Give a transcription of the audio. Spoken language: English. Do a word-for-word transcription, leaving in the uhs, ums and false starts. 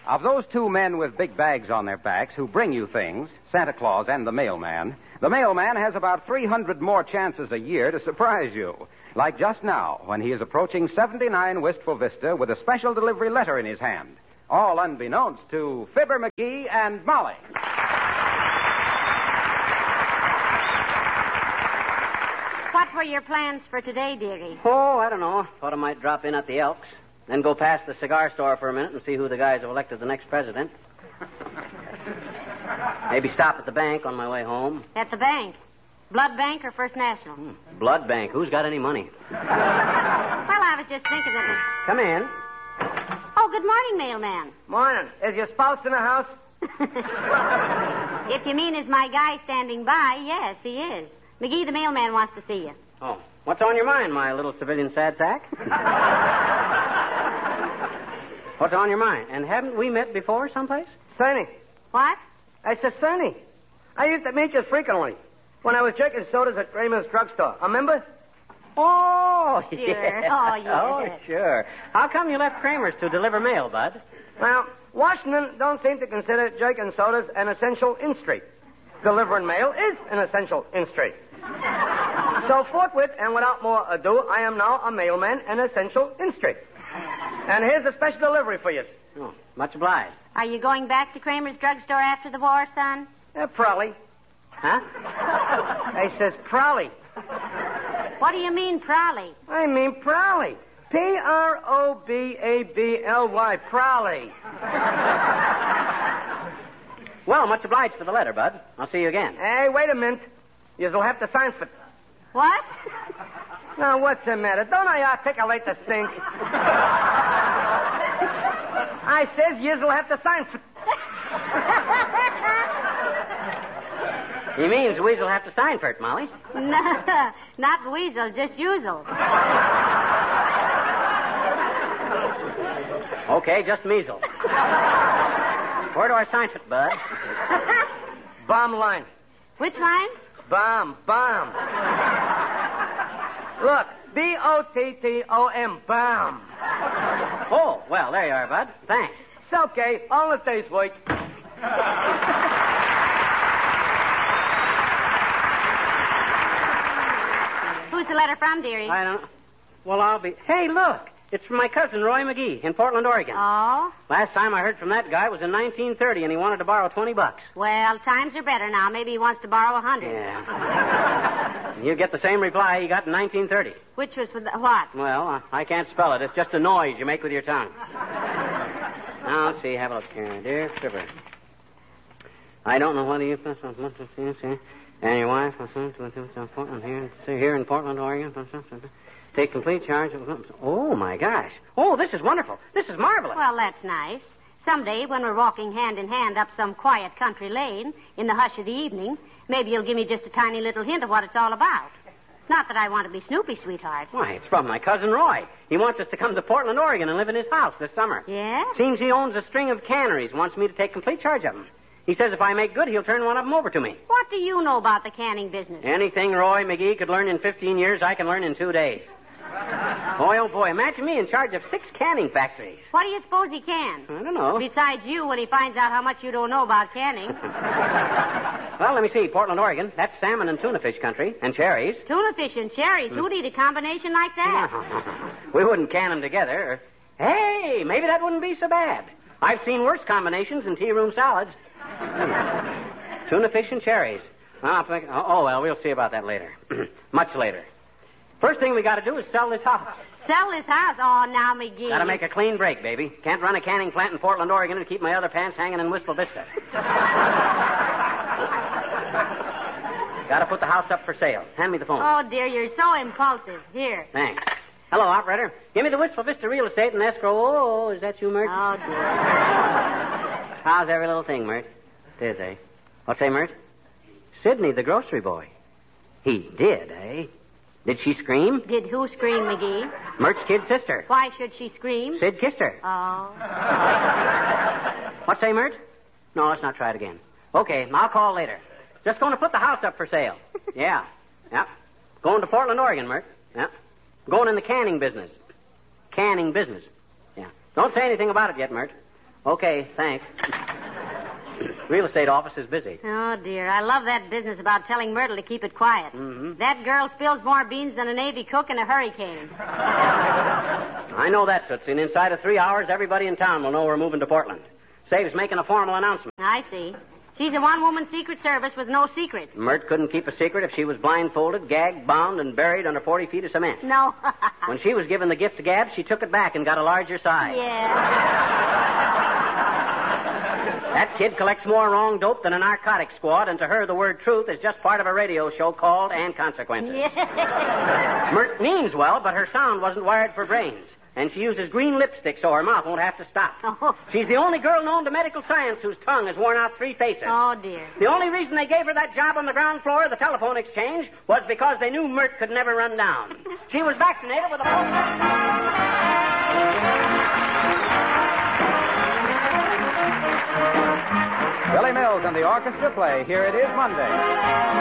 Of those two men with big bags on their backs who bring you things, Santa Claus and the mailman, the mailman has about three hundred more chances a year to surprise you. Like just now, when he is approaching seventy-nine Wistful Vista with a special delivery letter in his hand. All unbeknownst to Fibber McGee and Molly. What were your plans for today, dearie? Oh, I don't know. Thought I might drop in at the Elks. Then go past the cigar store for a minute and see who the guys have elected the next president. Maybe stop at the bank on my way home. At the bank? Blood Bank or First National? Hmm. Blood Bank. Who's got any money? Well, I was just thinking of it. Come in. Oh, good morning, mailman. Morning. Is your spouse in the house? If you mean is my guy standing by, yes, he is. McGee, the mailman, wants to see you. Oh. What's on your mind, my little civilian sad sack? What's on your mind? And haven't we met before someplace? Sonny. What? I said, Sonny, I used to meet you frequently when I was drinking sodas at Kramer's drugstore. Remember? Oh, Sure. yeah. Oh, yes. Oh, sure. How come you left Kramer's to deliver mail, Bud? Well, Washington don't seem to consider drinking sodas an essential industry. Delivering mail is an essential industry. So forthwith and without more ado, I am now a mailman in essential industry. And here's a special delivery for you. Oh, much obliged. Are you going back to Kramer's drugstore after the war, son? Uh, probably. Huh? I says probably. What do you mean, prolly? I mean probably. P R O B A B L Y, probably. Well, much obliged for the letter, Bud. I'll see you again. Hey, wait a minute. You'll have to sign for it. What? Now, what's the matter? Don't I articulate the stink? I says you'll have to sign for it. He means Weasel have to sign for it, Molly. No, not weasel, just usual. Okay, just measle. Where do I sign for it, Bud? Bomb line. Which line? Bomb, bomb. Look, B O T T O M, bomb. Oh, well, there you are, Bud. Thanks. It's okay. All the day's work. Who's the letter from, dearie? I don't... Well, I'll be... Hey, look. It's from my cousin, Roy McGee, in Portland, Oregon. Oh? Last time I heard from that guy was in nineteen thirty, and he wanted to borrow twenty bucks. Well, times are better now. Maybe he wants to borrow a hundred. Yeah. You get the same reply he got in nineteen thirty. Which was with the, what? Well, uh, I can't spell it. It's just a noise you make with your tongue. Now, let's see. Have a look here. Dear Fibber, I don't know whether you... And your wife... Portland here, here in Portland, Oregon... Take complete charge of... Oh, my gosh. Oh, this is wonderful. This is marvelous. Well, that's nice. Someday, when we're walking hand in hand up some quiet country lane in the hush of the evening, maybe you'll give me just a tiny little hint of what it's all about. Not that I want to be Snoopy, sweetheart. Why, it's from my cousin Roy. He wants us to come to Portland, Oregon and live in his house this summer. Yeah? Seems he owns a string of canneries, wants me to take complete charge of them. He says if I make good, he'll turn one of them over to me. What do you know about the canning business? Anything Roy McGee could learn in fifteen years, I can learn in two days. Boy, oh, boy, imagine me in charge of six canning factories. What do you suppose he can? I don't know. Besides you, when he finds out how much you don't know about canning. Well, let me see. Portland, Oregon. That's salmon and tuna fish country. And cherries. Tuna fish and cherries. Who'd eat a combination like that? We wouldn't can them together. Hey, maybe that wouldn't be so bad. I've seen worse combinations in tea room salads. Tuna fish and cherries. Oh, oh, well, we'll see about that later. Much later. First thing we got to do is sell this house. Sell this house? Oh, now, McGee. Got to make a clean break, baby. Can't run a canning plant in Portland, Oregon, and keep my other pants hanging in Wistful Vista. Got to put the house up for sale. Hand me the phone. Oh, dear, you're so impulsive. Here. Thanks. Hello, operator. Give me the Wistful Vista real estate and escrow. Oh, is that you, Mert? Oh, dear. How's every little thing, Mert? It is, eh? What's say, Mert? Sidney, the grocery boy. He did, eh? Did she scream? Did who scream, McGee? Mert's kid sister. Why should she scream? Sid kissed her. Oh. What say, Mert? No, let's not try it again. Okay, I'll call later. Just going to put the house up for sale. Yeah. Yeah. Going to Portland, Oregon, Mert. Yeah. Going in the canning business. Canning business. Yeah. Don't say anything about it yet, Mert. Okay, thanks. Real estate office is busy. Oh, dear. I love that business about telling Myrtle to keep it quiet. Mm-hmm. That girl spills more beans than a Navy cook in a hurricane. I know that, Tootsie, and inside of three hours, everybody in town will know we're moving to Portland. Saves making a formal announcement. I see. She's a one-woman secret service with no secrets. Mert couldn't keep a secret if she was blindfolded, gagged, bound, and buried under forty feet of cement. No. When she was given the gift to Gab, she took it back and got a larger size. Yeah. That kid collects more wrong dope than a narcotics squad, and to her, the word truth is just part of a radio show called And Consequences. Yeah. Mert means well, but her sound wasn't wired for brains. And she uses green lipstick so her mouth won't have to stop. Oh. She's the only girl known to medical science whose tongue has worn out three faces. Oh, dear. The only reason they gave her that job on the ground floor of the telephone exchange was because they knew Mert could never run down. She was vaccinated with a... Billy Mills and the orchestra play Here It Is Monday.